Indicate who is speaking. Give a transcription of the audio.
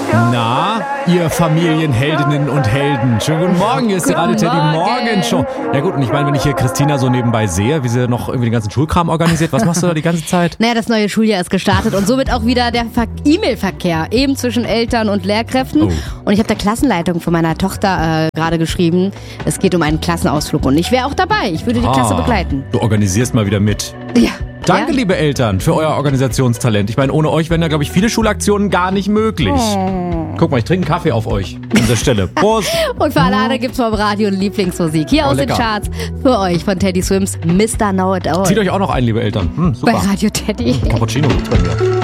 Speaker 1: Na, ihr Familienheldinnen und Helden. Schönen guten Morgen, hier ist die Radio Teddy Morgenshow. Ja gut, und ich meine, wenn ich hier Christina so nebenbei sehe, wie sie noch irgendwie den ganzen Schulkram organisiert, was machst du da die ganze Zeit?
Speaker 2: Naja, das neue Schuljahr ist gestartet und somit auch wieder der E-Mail-Verkehr, eben zwischen Eltern und Lehrkräften.
Speaker 1: Oh.
Speaker 2: Und ich habe der Klassenleitung von meiner Tochter gerade geschrieben, es geht um einen Klassenausflug und ich wäre auch dabei. Ich würde die Klasse begleiten.
Speaker 1: Du organisierst mal wieder mit.
Speaker 2: Ja.
Speaker 1: Danke,
Speaker 2: Ja?
Speaker 1: liebe Eltern, für euer Organisationstalent. Ich meine, ohne euch wären ja, glaube ich, viele Schulaktionen gar nicht möglich. Guck mal, ich trinke einen Kaffee auf euch an dieser Stelle. Prost!
Speaker 2: Und für alle anderen gibt's vom Radio Lieblingsmusik. Hier aus
Speaker 1: lecker.
Speaker 2: den Charts für euch von Teddy Swims Mr. Know It All.
Speaker 1: Zieht euch auch noch ein, liebe Eltern.
Speaker 2: Bei
Speaker 1: Super.
Speaker 2: Radio Teddy.
Speaker 1: Cappuccino gibt's bei mir.